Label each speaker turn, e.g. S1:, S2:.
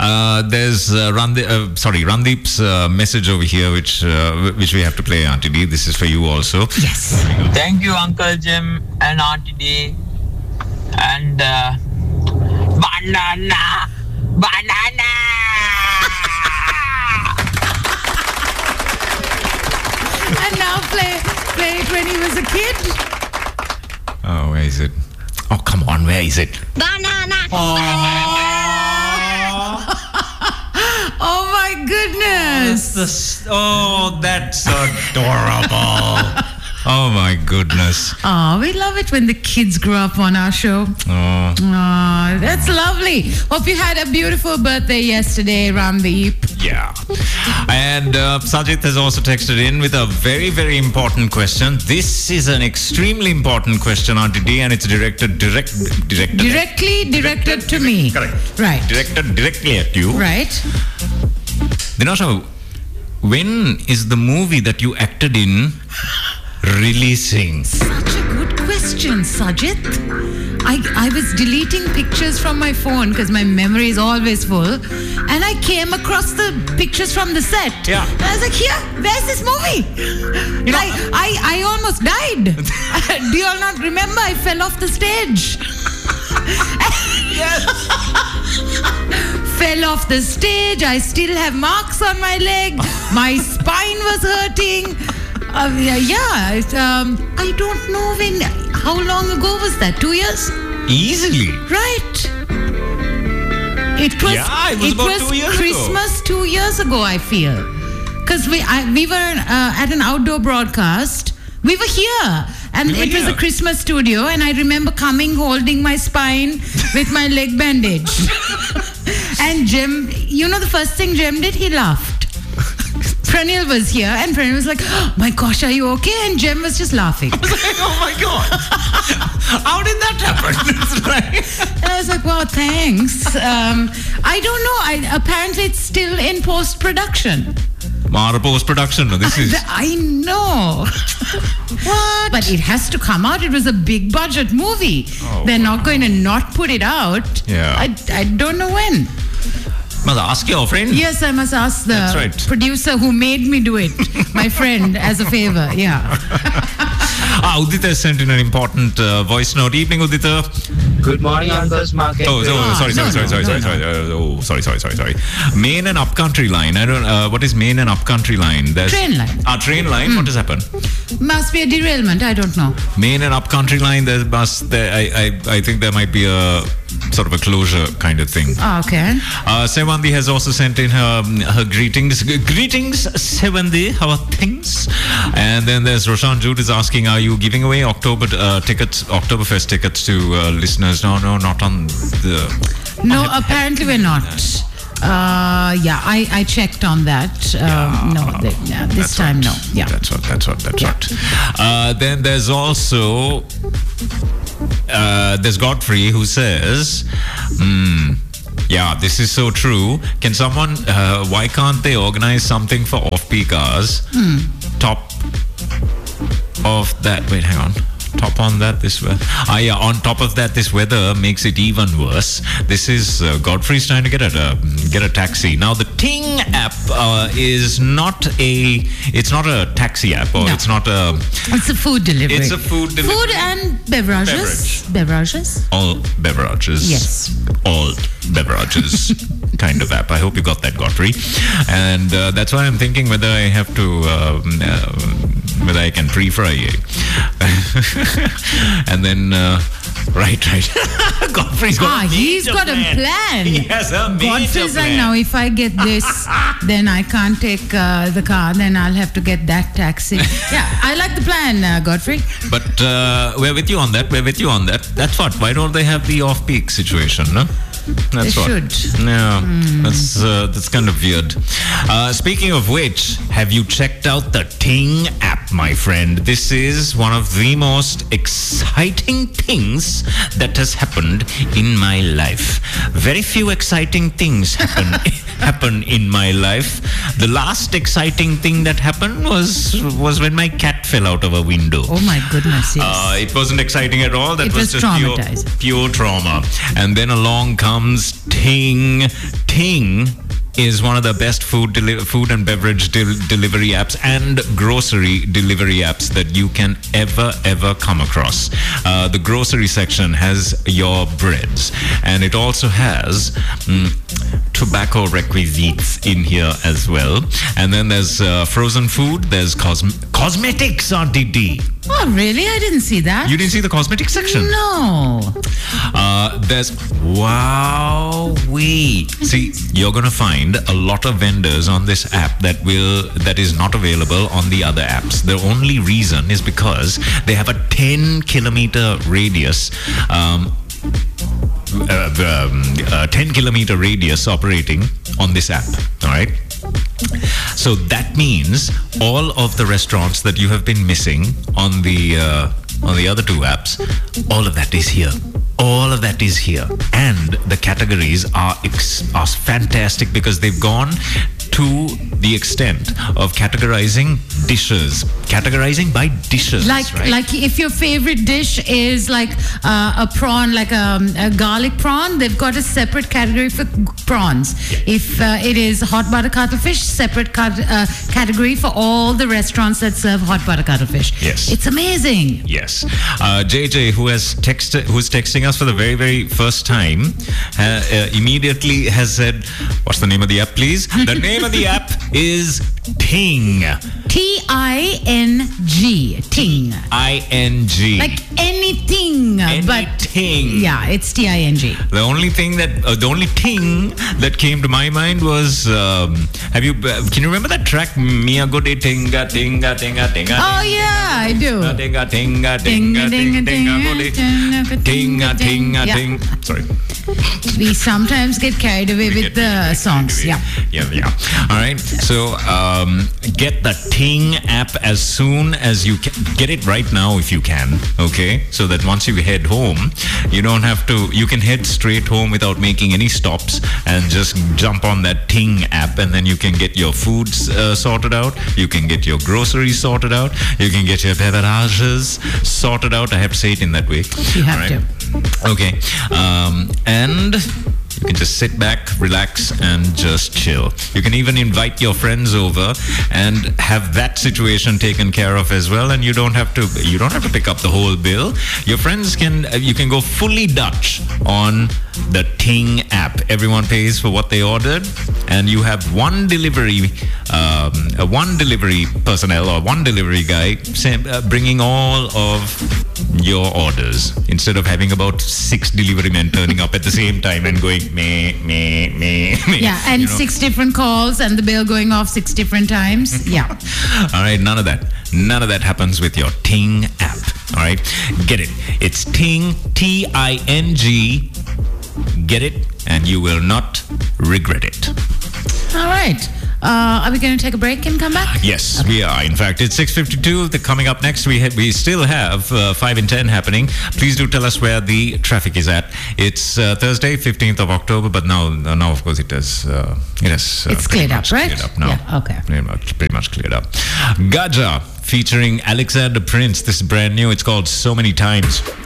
S1: There's Randeep's message over here, which we have to play, Auntie D. This is for you also.
S2: Yes.
S3: Thank you, Uncle Jim and Auntie D. And banana.
S2: And now play it when he was a kid.
S1: Oh, where is it? Oh, come on, where is it?
S4: Banana.
S2: Oh my goodness.
S1: That's adorable. Oh my goodness.
S2: Oh, we love it when the kids grow up on our show.
S1: Oh.
S2: Oh, that's lovely. Hope you had a beautiful birthday yesterday, Randeep.
S1: Yeah. And Sajid has also texted in with a very, very important question. This is an extremely important question, Auntie D, and it's directed to me. Correct.
S2: Right.
S1: Directed directly at you.
S2: Right.
S1: Dinasha, when is the movie that you acted in releasing?
S2: Such a good question, Sajid. I was deleting pictures from my phone because my memory is always full, and I came across the pictures from the set.
S1: Yeah.
S2: And I was like, here, where's this movie? I almost died. Do you all not remember? I fell off the stage.
S1: Yes.
S2: Fell off the stage. I still have marks on my leg. My spine was hurting. I don't know how long ago was that? 2 years?
S1: Easily.
S2: Right. It was
S1: about 2 years
S2: Christmas
S1: ago.
S2: 2 years ago, I feel. Because we were at an outdoor broadcast. We were here. And it was a Christmas studio. And I remember coming, holding my spine with my leg bandage. And Jem, the first thing Jem did, he laughed. Pranil was here, and Pranil was like, oh my gosh, are you okay? And Jem was just laughing.
S1: I was like, oh my God. How did that happen?
S2: And I was like, wow, thanks. I don't know. Apparently it's still in post-production.
S1: Post-production. This is...
S2: I know.
S1: What?
S2: But it has to come out. It was a big budget movie. They're not going to not put it out.
S1: Yeah.
S2: I don't know when.
S1: Must ask your friend.
S2: Yes, I must ask the producer who made me do it, my friend, as a favor. Yeah.
S1: Udita sent in an important voice note. Evening, Udita.
S3: Good morning, Uncle Mark.
S1: Sorry. Main and upcountry line. I don't. What is main and upcountry line?
S2: Train line.
S1: Train line. What has happened?
S2: Must be a derailment. I don't know.
S1: Main and upcountry line. I think there might be a sort of a closure kind of thing.
S2: Okay.
S1: Sevandi has also sent in her greetings. Greetings, Sevandi. How are things? And then there's Roshan Jude is asking, are you giving away Oktoberfest tickets to listeners? No, not on the...
S2: No, apparently we're not. I checked on that. This time, no. Yeah.
S1: That's what. Then there's also... there's Godfrey who says, this is so true. Can someone, why can't they organize something for off-peak hours? Top of that, wait, hang on. Top on that, on top of that, this weather makes it even worse. This is Godfrey's trying to get a taxi. Now the Ting app is not a taxi app, or it's not a.
S2: It's a food delivery.
S1: It's a food delivery.
S2: Food and beverages. Beverages.
S1: All beverages.
S2: Yes.
S1: All beverages kind of app. I hope you got that, Godfrey. And that's why I'm thinking whether I have to. Whether I can pre-fry and then right Godfrey's got
S2: he's got a plan.
S1: He has a major
S2: Godfrey's
S1: plan.
S2: like, now if I get this then I can't take the car, then I'll have to get that taxi. Yeah, I like the plan, Godfrey.
S1: But we're with you on that. That's what, why don't they have the off-peak situation, no? That's
S2: they should.
S1: Yeah, that's kind of weird. Speaking of which, have you checked out the Ting app, my friend. This is one of the most exciting things that has happened in my life. Very few exciting things happen in my life. The last exciting thing that happened was when my cat fell out of a window.
S2: Oh my goodness, yes.
S1: It wasn't exciting at all. That was just pure trauma. And then along comes Ting. Ting is one of the best food and beverage delivery apps and grocery delivery apps that you can ever come across. The grocery section has your breads, and it also has tobacco requisites in here as well. And then there's frozen food. There's cosmetics, Auntie D.
S2: Oh, really? I didn't see that.
S1: You didn't see the cosmetics section?
S2: No.
S1: There's wowee. See, you're gonna find a lot of vendors on this app that is not available on the other apps. The only reason is because they have a 10-kilometer radius. 10-kilometer radius operating on this app. All right. So that means all of the restaurants that you have been missing on the other two apps, all of that is here. All of that is here. And the categories are fantastic because they've gone to the extent of categorizing by dishes.
S2: Like if your favorite dish is like a prawn, like a garlic prawn, they've got a separate category for prawns.
S1: Yeah.
S2: If it is hot butter cuttlefish, separate category for all the restaurants that serve hot butter cuttlefish.
S1: Yes.
S2: It's amazing.
S1: Yes. JJ, who's texting us for the very, very first time, immediately has said, what's the name of the app, please? The name of the app is Ting.
S2: T-I-N-G. Ting.
S1: I-N-G.
S2: Like anything. But yeah, it's T-I-N-G.
S1: The only thing the only ting that came to my mind was, can you remember that track, Mia Goody Tinga Tinga Tinga Tinga?
S2: Oh yeah, I do.
S1: Tinga Tinga Tinga Tinga Tinga Tinga Ting. Sorry.
S2: We sometimes get carried away with the songs. Yeah.
S1: All right. So get the Ting app as soon as you can. Get it right now if you can. Okay. So that once you head home, you don't have to. You can head straight home without making any stops and just jump on that Ting app, and then you can get your foods sorted out. You can get your groceries sorted out. You can get your beverages sorted out. I have to say it in that way.
S2: You have to.
S1: Okay. And you can just sit back, relax, and just chill. You can even invite your friends over and have that situation taken care of as well. And you don't have to pick up the whole bill. Your friends you can go fully Dutch on the Ting app. Everyone pays for what they ordered, and you have one delivery personnel or one delivery guy bringing all of your orders, instead of having about 6 delivery men turning up at the same time and going me.
S2: Yeah, and 6 different calls and the bill going off 6 different times. Yeah.
S1: All right, none of that happens with your Ting app. All right, get it. It's Ting, T-I-N-G. Get it, and you will not regret it.
S2: All right. Are we going to take a break and come back?
S1: Yes, okay. We are. In fact, it's 6:52. Coming up next, we still have 5 in 10 happening. Please do tell us where the traffic is at. It's Thursday, 15th of October, but now of course it has.
S2: It's cleared up, right?
S1: Cleared up now.
S2: Yeah. Okay.
S1: Pretty much cleared up. Gaja featuring Alexander Prince. This is brand new. It's called So Many Times.